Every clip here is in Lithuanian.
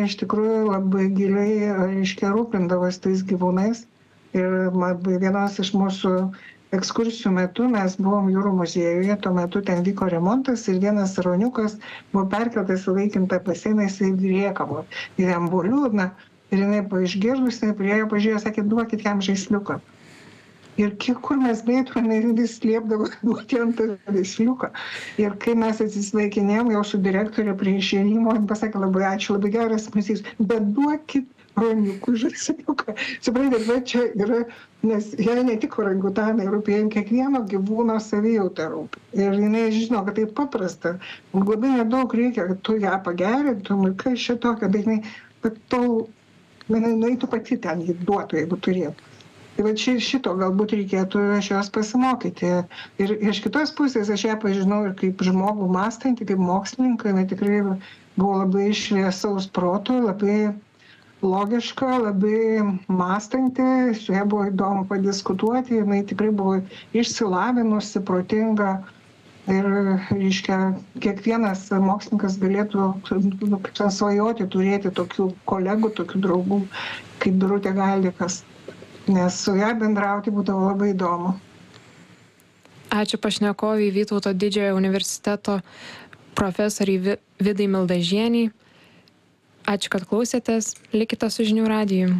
iš tikrųjų labai giliai, reiškia, rūpindavosi tais gyvūnais. Ir vienos iš mūsų ekskursijų metu mes buvom jūrų muziejuje, tuo metu ten vyko remontas ir vienas ruoniukas buvo perkeltas į laikintą baseiną, jisai rėkavo. Ir jam buvo liūdna ir jinai išgirdus, jinai priėjo, pažiūrėjo, sakė, duokit jam žaisliuką. Ir kur mes beitume, vis liepdavo duoti ant žaisliuką. Ir kai mes atsisveikinėjom jau su direktorė prie išėjimo, pasakė, labai ačiū, labai geras muziejus, bet duokit ruoniukų žaisliuką. Suprantate, bet čia yra, nes jai ne tik orangutanai rūpėjo, kiekvieno gyvūno savijauta rūpi. Ir jinai žino, kad tai paprasta. Labai nedaug reikia, kad tu ją pagerintum ir kas šitokio, bet jinai, kad tau, nueitų pati ten jį duotų, jeigu turėtų. Tai va šito galbūt reikėtų iš jos pasimokyti. Ir iš kitos pusės aš ją pažinau ir kaip žmogų mąstantį, kaip mokslininką, jinai tikrai buvo labai šviesaus proto, labai logiška, labai mąstanti, su ja buvo įdomu padiskutuoti, jinai tikrai buvo išsilavinusi, protinga ir, reiškia, kiekvienas mokslininkas galėtų svajoti turėti tokių kolegų, tokių draugų kaip Birutė Galdikas. Nes su ją bendrauti būdavo labai įdomu. Ačiū pašnekoviai Vytauto didžiojo universiteto profesoriai Vidai Mildažieniai. Ačiū, kad klausėtės. Likite su Žinių radiju.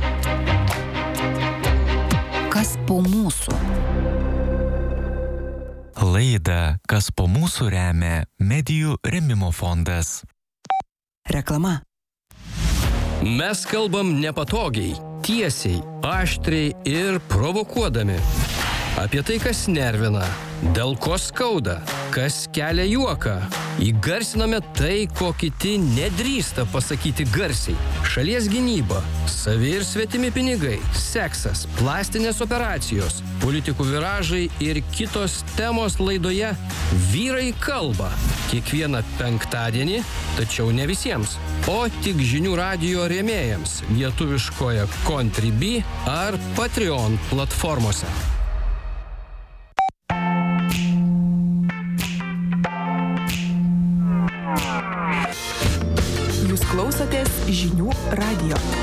Kas po mūsų? Laidą Kas po mūsų remia Medijų rėmimo fondas. Reklama. Mes kalbam nepatogiai, tiesiai, aštriai ir provokuodami. Apie tai, kas nervina, dėl ko skauda, kas kelia juoką. Įgarsiname tai, ko kiti nedrįsta pasakyti garsiai. Šalies gynyba, savi ir svetimi pinigai, seksas, plastinės operacijos, politikų viražai ir kitos temos laidoje Vyrai kalba. Kiekvieną penktadienį, tačiau ne visiems, o tik Žinių radijo rėmėjams lietuviškoje Contribui ar Patreon platformose. Jūs klausotės Žinių radijo.